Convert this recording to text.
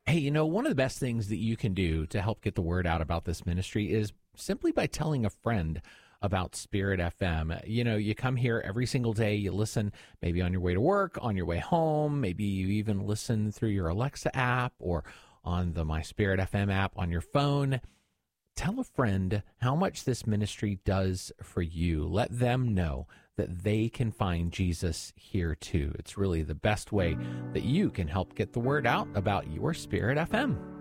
Hey, one of the best things that you can do to help get the word out about this ministry is simply by telling a friend about Spirit FM. You come here every single day, you listen maybe on your way to work, on your way home, maybe you even listen through your Alexa app or on the My Spirit FM app on your phone. Tell a friend how much this ministry does for you. Let them know that they can find Jesus here too. It's really the best way that you can help get the word out about your Spirit FM.